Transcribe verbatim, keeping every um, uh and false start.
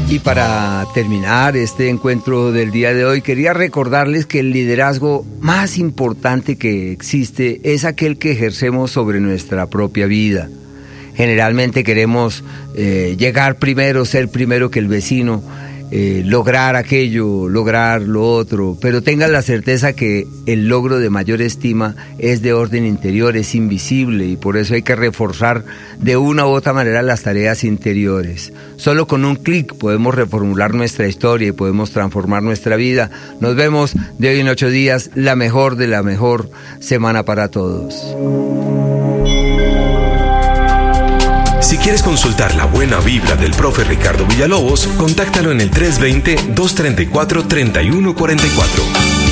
Y para terminar este encuentro del día de hoy, quería recordarles que el liderazgo más importante que existe es aquel que ejercemos sobre nuestra propia vida. Generalmente queremos eh, llegar primero, ser primero que el vecino, eh, lograr aquello, lograr lo otro, pero tengan la certeza que el logro de mayor estima es de orden interior, es invisible, y por eso hay que reforzar de una u otra manera las tareas interiores. Solo con un clic podemos reformular nuestra historia y podemos transformar nuestra vida. Nos vemos de hoy en ocho días, la mejor de la mejor semana para todos. Si quieres consultar la buena vibra del profe Ricardo Villalobos, contáctalo en el tres dos cero, dos tres cuatro, tres uno cuatro cuatro.